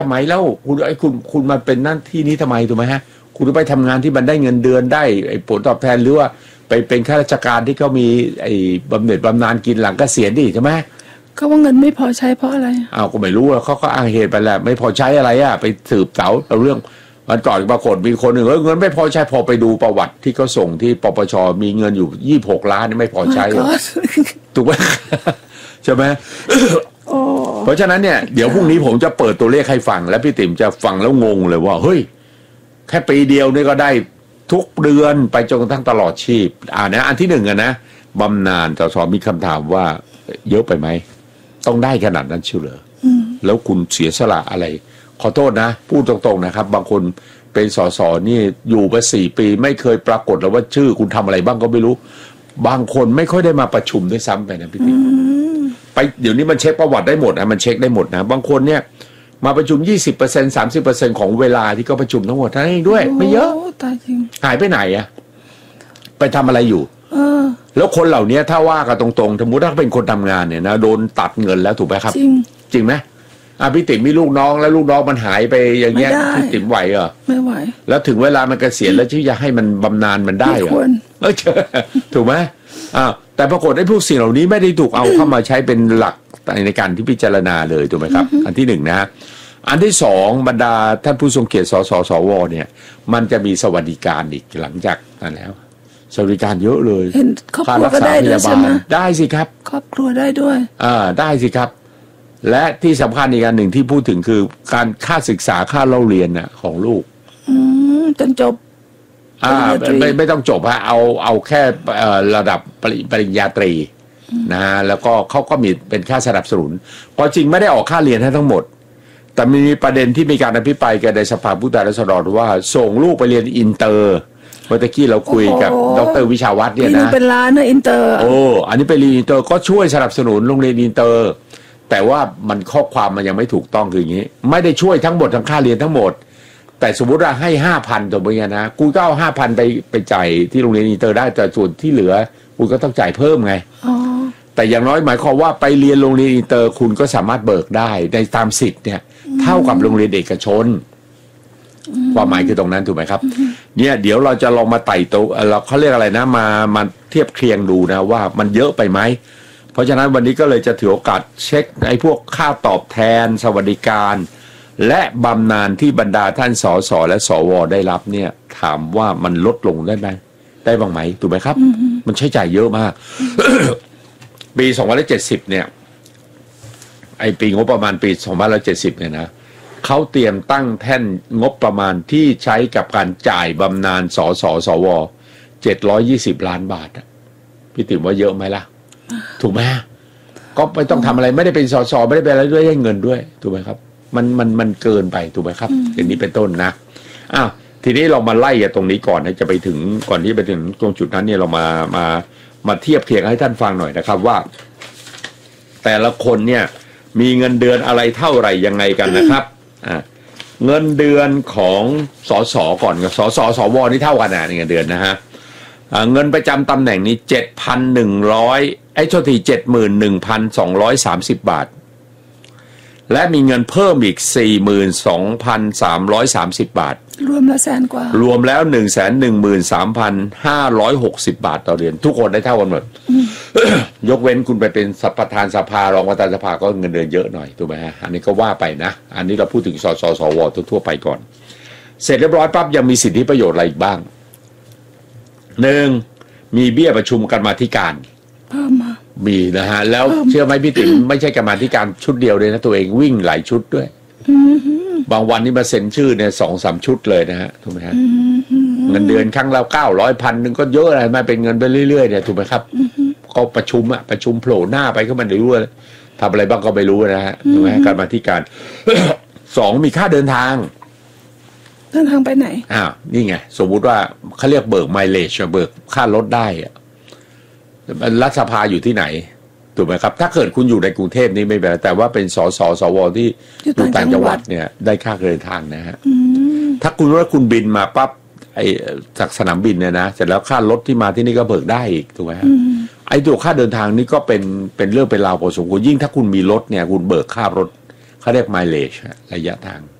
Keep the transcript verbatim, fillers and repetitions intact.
ทำไมแล้วคุณไอ้คุณคุณมาเป็นหน้าที่นี้ทำไมถูกไหมฮะคุณไปทำงานที่มันได้เงินเดือนได้ไอ้ผลตอบแทนหรือว่าไปเป็นข้าราชการที่เขามีไอ้บำเหน็จบำนาญกินหลังเกษียณดิใช่ไหมเขาว่าเงินไม่พอใช้เพราะอะไรอ้าวก็ไม่รู้เขาก็อ้างเหตุไปแหละไม่พอใช้อะไรอ่ะไปสืบเสาเอาเรื่องวันก่อนปรากฏมีคนหนึ่งเงินไม่พอใช้พอไปดูประวัติที่เขาส่งที่ปปชมีเงินอยู่ยี่สิบหกล้านนี่ไม่พอใช้ถูกไหมใช่ไหมเพราะฉะนั้นเนี่ยเดี๋ยวพรุ่งนี้ผมจะเปิดตัวเลขให้ฟังแล้วพี่ติ๋มจะฟังแล้วงงเลยว่าเฮ้ยแค่ปีเดียวนี่ก็ได้ทุกเดือนไปจนกระทั่งตลอดชีพอ่านะอันที่หนึ่งอะนะบำนาญสสมีคำถามว่าเยอะไปไหมต้องได้ขนาดนั้นเชียวเหรอแล้วคุณเสียสละอะไรขอโทษนะพูดตรงๆนะครับบางคนเป็นสสนี่อยู่มาสี่ปีไม่เคยปรากฏแล้วว่าชื่อคุณทำอะไรบ้างก็ไม่รู้บางคนไม่ค่อยได้มาประชุมด้วยซ้ำไปนะพี่ติ๋มไปเดี๋ยวนี้มันเช็คประวัติได้หมดนะมันเช็คได้หมดนะบางคนเนี่ยมาประชุม ยี่สิบเปอร์เซ็นต์ สามสิบเปอร์เซ็นต์ ของเวลาที่เขาประชุมทั้งหมดทั้งนี้ด้วยไม่เยอะตายจริงหายไปไหนอะไปทำอะไรอยู่เออแล้วคนเหล่านี้ถ้าว่ากันตรงๆสมมติถ้าเป็นคนทำงานเนี่ยนะโดนตัดเงินแล้วถูกไหมครับจริงจริงไหมอ่ะพี่ติ๋มมีลูกน้องแล้วลูกน้องมันหายไปอย่างเงี้ยพี่ติ๋มไหวเหรอไม่ไหวแล้วถึงเวลามันเกษียณแล้วที่จะให้มันบำนาญมันได้เหรอเออถูกไหมอ่าแต่ปรากฏไอ้พวกสิ่งเหล่านี้ไม่ได้ถูกเอาเข้ามาใช้เป็นหลักในการที่พิจารณาเลยถูกไหมครับอันที่หนึ่งนะอันที่สองบรรดาท่านผู้ทรงเกียรติสสสวเนี่ยมันจะมีสวัสดิการอีกหลังจากนั้นแล้วสวัสดิการเยอะเลยค่ารักษาพยาบาลได้สิครับครอบครัวได้ด้วยอ่าได้สิครับและที่สำคัญอีกอันหนึ่งที่พูดถึงคือการค่าศึกษาค่าเล่าเรียนน่ะของลูกอืมจนจบอ่าไม่ไม่ต้องจบฮะเอาเอาแค่ระดับปริญญาตรีนะแล้วก็เขาก็มีเป็นค่าสนับสนุนเพราะจริงไม่ได้ออกค่าเรียนให้ทั้งหมดแต่มีประเด็นที่มีการอภิปรายกันในสภาผู้แทนราษฎรว่าส่งลูกไปเรียนอินเตอร์เมื่อกี้เราคุยกับดร.วิชาวัฒน์เนี่ยนะเป็นล้านนะอินเตอร์โอ้อันนี้ไปเรียนอินเตอร์ก็ช่วยสนับสนุนโรงเรียนอินเตอร์แต่ว่ามันข้อความมันยังไม่ถูกต้องคืออย่างนี้ไม่ได้ช่วยทั้งหมดทั้งค่าเรียนทั้งหมดแต่สมมติว่าให้ห้าพันตัวเงี้ยนะกูก็เอาห้าพันไปไปจ่ายที่โรงเรียนอินเตอร์ได้แต่ส่วนที่เหลือคุณก็ต้องจ่ายเพิ่มไงแต่อย่างน้อยหมายความว่าไปเรียนโรงเรียนอินเตอร์คุณก็สามารถเบิกได้ในตามสิทธิ์เนี่ยเท่ากับโรงเรียนเอกชนความหมายคือตรงนั้นถูกไหมครับเนี่ยเดี๋ยวเราจะลองมาไต่ตัวเราเขาเรียกอะไรนะมามาเทียบเคียงดูนะว่ามันเยอะไปไหมเพราะฉะนั้นวันนี้ก็เลยจะถือโอกาสเช็คไอ้พวกค่าตอบแทนสวัสดิการและบำนาญที่บรรดาท่านสสและสวได้รับเนี่ยถามว่ามันลดลงได้ไหมได้บ้างไหมถูกไหมครับ mm-hmm. มันใช้จ่ายเยอะมาก ปีสองพันเจ็ดสิบเนี่ยไอปีงบประมาณปีสองพันเจ็ดสิบเนี่ยนะเขาเตรียมตั้งแท่นงบประมาณที่ใช้กับการจ่ายบำนาญสสสวเจ็ดร้อยยี่สิบล้านบาทพี่ติ๋มว่าเยอะไหมล่ะถูกไหมก็ไม่ต้องทำอะไรไม่ได้เป็นสสไม่ได้เป็นอะไรด้วยได้เงินด้วยถูกไหมครับมันมันมันเกินไปถูกไหมครับอย่างนี้เป็นต้นนะอ้าวทีนี้เรามาไล่กันตรงนี้ก่อนนะจะไปถึงก่อนที่ไปถึงตรงจุดนั้นเนี่ยเรามามามาเทียบเคียงให้ท่านฟังหน่อยนะครับว่าแต่ละคนเนี่ยมีเงินเดือนอะไรเท่าไหร่ยังไงกันนะครับอ่าเงินเดือนของสสก่อนกับสสสวนี่เท่ากันนะเงินเดือนนะฮะเงินประจำตำแหน่งนี้เจ็ดพันหนึ่งร้อยไอ้โทษทีเจ็ดหมื่นหนึ่งพันสองร้อยสามสิบบาทและมีเงินเพิ่มอีก สี่หมื่นสองพันสามร้อยสามสิบบาทรวมแล้วแสนกว่ารวมแล้ว หนึ่งแสนหนึ่งหมื่นสามพันห้าร้อยหกสิบบาทต่อเดือนทุกคนได้เท่ากันหมด ยกเว้นคุณไปเป็นประธานสภารองประธานสภาก็เงินเดือนเยอะหน่อยถูกไหมฮะอันนี้ก็ว่าไปนะอันนี้เราพูดถึงสสสวทั่วไปก่อนเสร็จเรียบร้อยปั๊บยังมีสิทธิประโยชน์อะไรอีกบ้างหนึ่งมีเบี้ยประชุมกรรมาธิการเพิ่มมามีนะฮะแล้วเชื่อไหมพี่ติ๋ม ไม่ใช่กรรมาธิการชุดเดียวเลยนะตัวเองวิ่งหลายชุดด้วยบางวันนี่มาเซ็นชื่อเนี่ยสองสามชุดเลยนะฮะถูกไหมฮะเงินเดือนครั้งละเก้าร้อยพันหนึ่งก็เยอะอะไรมาเป็นเงินไปเรื่อยๆเนี่ยถูกไหมครับก็ประชุมอะประชุมโผล่หน้าไปก็มันไม่รู้ทำอะไรบ้างก็ไม่รู้นะฮะถูกไหมกรรมาธิการสองมีค่าเดินทางเดินทางไปไหนอ้าวนี่ไงสมมุติว่าเขาเรียกเบิกไมเลจเบิกค่ารถได้อะรัฐสภาอยู่ที่ไหนถูกไหมครับถ้าเกิดคุณอยู่ในกรุงเทพนี่ไม่เป็นไรแต่ว่าเป็นสสสวที่อยู่ต่างจังหวัดเนี่ยได้ค่าเดินทางนะฮะถ้าคุณว่าคุณบินมาปั๊บไอ้จากสนามบินเนี่ยนะเสร็จแล้วค่ารถที่มาที่นี่ก็เบิกได้อีกถูกไหมฮะไอ้ตัวค่าเดินทางนี่ก็เป็นเป็นเรื่องเป็นราวพอสมควรยิ่งถ้าคุณมีรถเนี่ยคุณเบิกค่ารถเขาเรียก mileage ระยะทาง